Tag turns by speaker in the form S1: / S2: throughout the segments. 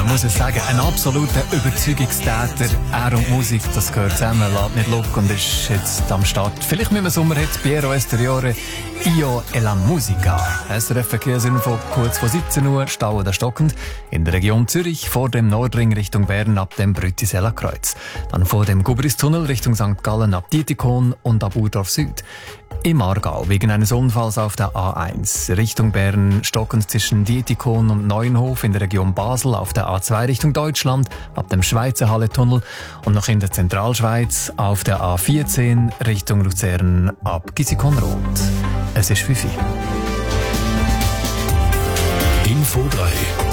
S1: Man muss es sagen, ein absoluter Überzeugungstäter. Er und Musik, das gehört zusammen, lässt nicht locker und ist jetzt am Start. Vielleicht mit dem Sommerhit Piero Esteriore, Io e la Musica. SRF Verkehrsinfo, kurz vor 17 Uhr, Stau oder stockend. In der Region Zürich, vor dem Nordring Richtung Bern ab dem Brütiseller Kreuz. Dann vor dem Gubristunnel Richtung St. Gallen ab Dietikon und ab Urdorf Süd. Im Aargau wegen eines Unfalls auf der A1 Richtung Bern stockend zwischen Dietikon und Neuenhof, in der Region Basel auf der A2 Richtung Deutschland ab dem Schweizer Halletunnel und noch in der Zentralschweiz auf der A14 Richtung Luzern ab Gissikon-Roth. Es ist 5 Uhr.
S2: Info 3.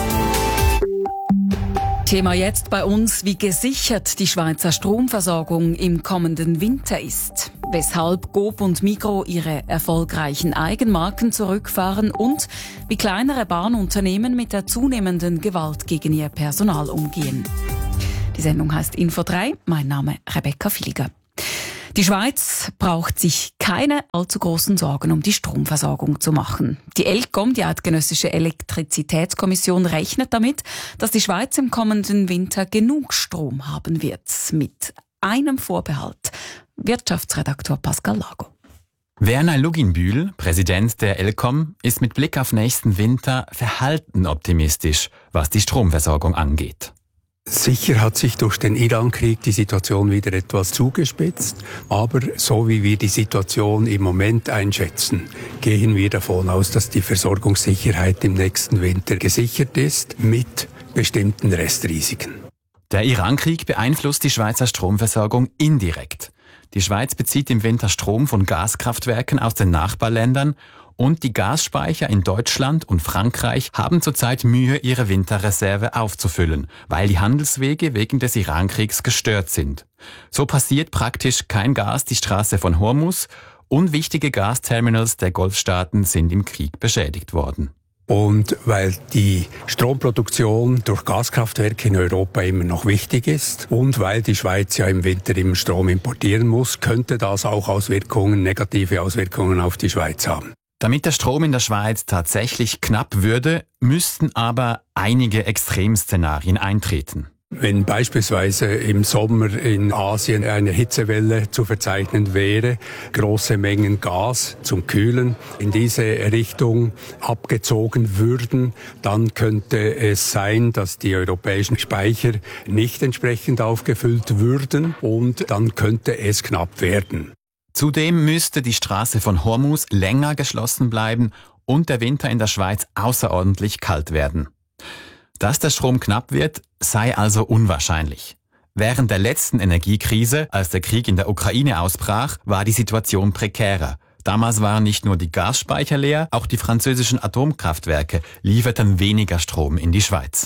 S3: Thema jetzt bei uns, wie gesichert die Schweizer Stromversorgung im kommenden Winter ist. Weshalb Coop und Migros ihre erfolgreichen Eigenmarken zurückfahren und wie kleinere Bahnunternehmen mit der zunehmenden Gewalt gegen ihr Personal umgehen. Die Sendung heißt Info 3. Mein Name Rebecca Filiger. Die Schweiz braucht sich keine allzu großen Sorgen um die Stromversorgung zu machen. Die ElCom, die Eidgenössische Elektrizitätskommission, rechnet damit, dass die Schweiz im kommenden Winter genug Strom haben wird. Mit einem Vorbehalt. Wirtschaftsredaktor Pascal Lago.
S4: Werner Luginbühl, Präsident der ElCom, ist mit Blick auf nächsten Winter verhalten optimistisch, was die Stromversorgung angeht.
S5: Sicher hat sich durch den Iran-Krieg die Situation wieder etwas zugespitzt, aber so wie wir die Situation im Moment einschätzen, gehen wir davon aus, dass die Versorgungssicherheit im nächsten Winter gesichert ist, mit bestimmten Restrisiken.
S4: Der Iran-Krieg beeinflusst die Schweizer Stromversorgung indirekt. Die Schweiz bezieht im Winter Strom von Gaskraftwerken aus den Nachbarländern und die Gasspeicher in Deutschland und Frankreich haben zurzeit Mühe, ihre Winterreserve aufzufüllen, weil die Handelswege wegen des Irankriegs gestört sind. So passiert praktisch kein Gas die Straße von Hormuz und wichtige Gasterminals der Golfstaaten sind im Krieg beschädigt worden.
S5: Und weil die Stromproduktion durch Gaskraftwerke in Europa immer noch wichtig ist und weil die Schweiz ja im Winter immer Strom importieren muss, könnte das auch negative Auswirkungen auf die Schweiz haben.
S4: Damit der Strom in der Schweiz tatsächlich knapp würde, müssten aber einige Extremszenarien eintreten.
S5: Wenn beispielsweise im Sommer in Asien eine Hitzewelle zu verzeichnen wäre, große Mengen Gas zum Kühlen in diese Richtung abgezogen würden, dann könnte es sein, dass die europäischen Speicher nicht entsprechend aufgefüllt würden und dann könnte es knapp werden.
S4: Zudem müsste die Straße von Hormuz länger geschlossen bleiben und der Winter in der Schweiz außerordentlich kalt werden. Dass der Strom knapp wird, sei also unwahrscheinlich. Während der letzten Energiekrise, als der Krieg in der Ukraine ausbrach, war die Situation prekärer. Damals waren nicht nur die Gasspeicher leer, auch die französischen Atomkraftwerke lieferten weniger Strom in die Schweiz.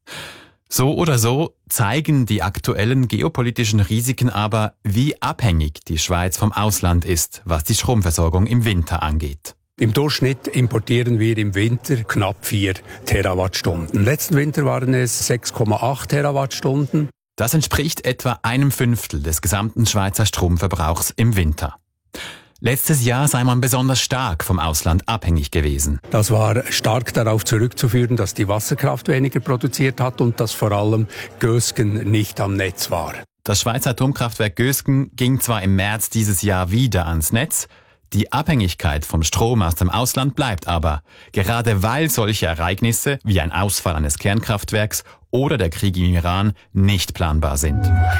S4: So oder so zeigen die aktuellen geopolitischen Risiken aber, wie abhängig die Schweiz vom Ausland ist, was die Stromversorgung im Winter angeht.
S5: Im Durchschnitt importieren wir im Winter knapp 4 Terawattstunden. Letzten Winter waren es 6,8 Terawattstunden.
S4: Das entspricht etwa 1/5 des gesamten Schweizer Stromverbrauchs im Winter. Letztes Jahr sei man besonders stark vom Ausland abhängig gewesen.
S5: Das war stark darauf zurückzuführen, dass die Wasserkraft weniger produziert hat und dass vor allem Gösgen nicht am Netz war.
S4: Das Schweizer Atomkraftwerk Gösgen ging zwar im März dieses Jahr wieder ans Netz, die Abhängigkeit vom Strom aus dem Ausland bleibt aber, gerade weil solche Ereignisse wie ein Ausfall eines Kernkraftwerks oder der Krieg im Iran nicht planbar sind.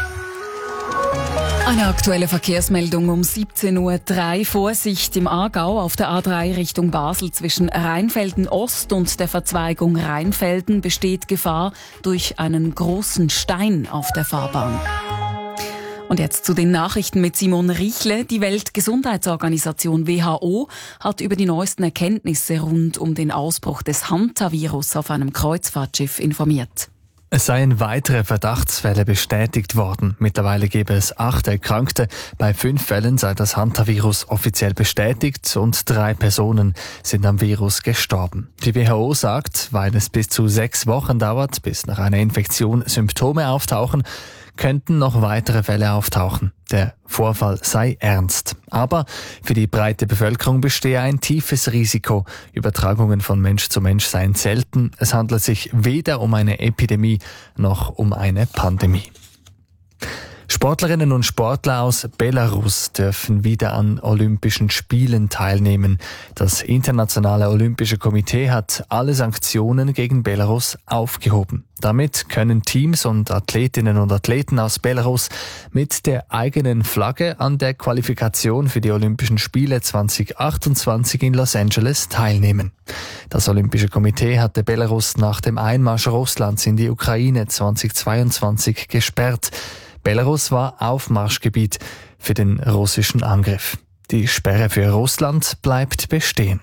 S3: Eine aktuelle Verkehrsmeldung um 17:03 Uhr. Vorsicht im Aargau auf der A3 Richtung Basel zwischen Rheinfelden Ost und der Verzweigung Rheinfelden besteht Gefahr durch einen großen Stein auf der Fahrbahn. Und jetzt zu den Nachrichten mit Simon Richle. Die Weltgesundheitsorganisation WHO hat über die neuesten Erkenntnisse rund um den Ausbruch des Hantavirus auf einem Kreuzfahrtschiff informiert.
S1: Es seien weitere Verdachtsfälle bestätigt worden. Mittlerweile gebe es 8 Erkrankte. Bei 5 Fällen sei das Hantavirus offiziell bestätigt und 3 Personen sind am Virus gestorben. Die WHO sagt, weil es bis zu 6 Wochen dauert, bis nach einer Infektion Symptome auftauchen, könnten noch weitere Fälle auftauchen. Der Vorfall sei ernst. Aber für die breite Bevölkerung bestehe ein tiefes Risiko. Übertragungen von Mensch zu Mensch seien selten. Es handle sich weder um eine Epidemie noch um eine Pandemie. Sportlerinnen und Sportler aus Belarus dürfen wieder an Olympischen Spielen teilnehmen. Das Internationale Olympische Komitee hat alle Sanktionen gegen Belarus aufgehoben. Damit können Teams und Athletinnen und Athleten aus Belarus mit der eigenen Flagge an der Qualifikation für die Olympischen Spiele 2028 in Los Angeles teilnehmen. Das Olympische Komitee hatte Belarus nach dem Einmarsch Russlands in die Ukraine 2022 gesperrt. Belarus war Aufmarschgebiet für den russischen Angriff. Die Sperre für Russland bleibt bestehen.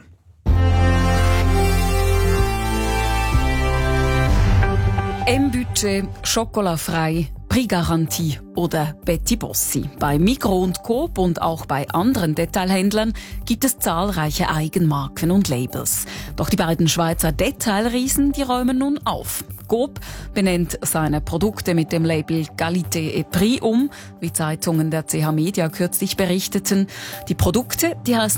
S3: M-Budget, Chocolat-frei, Prix-Garantie oder Betty Bossi. Bei Migros und Coop und auch bei anderen Detailhändlern gibt es zahlreiche Eigenmarken und Labels. Doch die beiden Schweizer Detailriesen, die räumen nun auf. Coop benennt seine Produkte mit dem Label Qualité et Prix um, wie Zeitungen der CH Media kürzlich berichteten. Die Produkte, die heißen